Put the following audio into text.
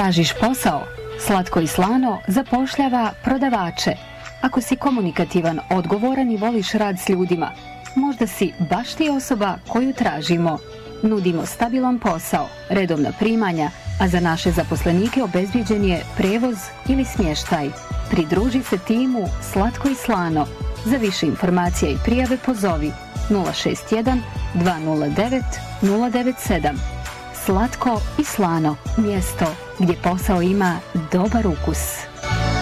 Tražiš posao? Slatko i slano zapošljava prodavače. Ako si komunikativan, odgovoran i voliš rad s ljudima, možda si baš ti osoba koju tražimo. Nudimo stabilan posao, redovna primanja, a za naše zaposlenike obezbijeđen je prevoz ili smještaj. Pridruži se timu Slatko i slano. Za više informacija i prijave pozovi 061 209 097. Slatko i slano, mjesto gdje posao ima dobar ukus.